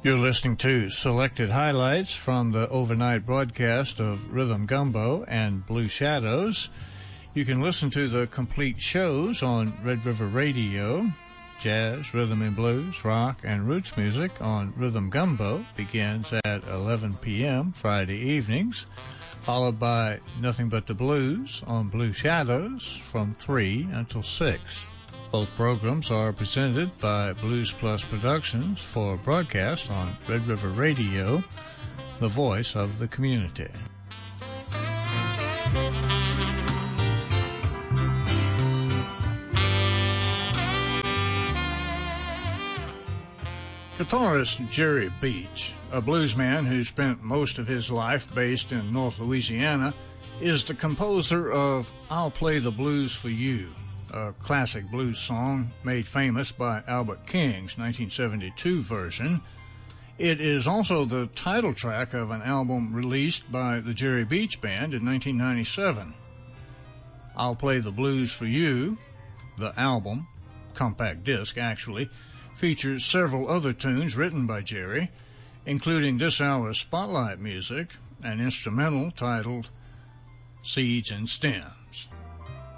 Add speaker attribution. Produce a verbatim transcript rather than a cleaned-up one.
Speaker 1: You're listening to selected highlights from the overnight broadcast of Rhythm Gumbo and Blue Shadows. You can listen to the complete shows on Red River Radio. Jazz, rhythm and blues, rock, and roots music on Rhythm Gumbo begins at eleven p.m. Friday evenings, followed by Nothing But the Blues on Blue Shadows from three until six. Both programs are presented by Blues Plus Productions for broadcast on Red River Radio, the voice of the community. Guitarist Jerry Beach, a bluesman who spent most of his life based in North Louisiana, is the composer of I'll Play the Blues for You, a classic blues song made famous by Albert King's nineteen seventy-two version. It is also the title track of an album released by the Jerry Beach Band in nineteen ninety-seven. I'll Play the Blues for You, the album, compact disc actually, features several other tunes written by Jerry, including this hour's spotlight music, an instrumental titled Seeds and Stems.